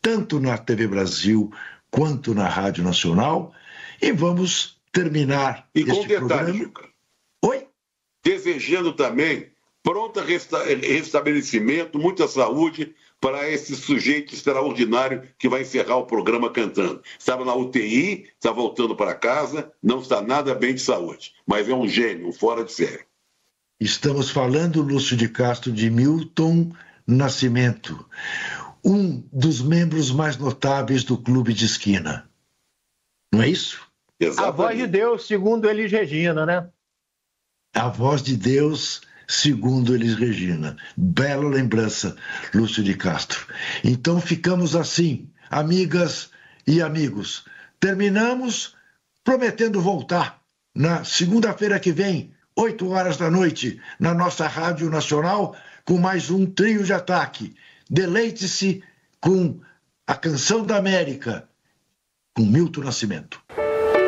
tanto na TV Brasil quanto na Rádio Nacional. E vamos terminar este programa. E com detalhe, Juca. Oi? Desejando também pronto restabelecimento, muita saúde para esse sujeito extraordinário que vai encerrar o programa cantando. Estava na UTI, está voltando para casa, não está nada bem de saúde, mas é um gênio, fora de série. Estamos falando, Lúcio de Castro, de Milton Nascimento, um dos membros mais notáveis do Clube de Esquina. Não é isso? Exatamente. A voz de Deus, segundo Elis Regina, né? A voz de Deus, segundo Elis Regina. Bela lembrança, Lúcio de Castro. Então ficamos assim, amigas e amigos. Terminamos prometendo voltar na segunda-feira que vem, 8 horas da noite, na nossa Rádio Nacional, com mais um Trio de Ataque. Deleite-se com a Canção da América, com Milton Nascimento.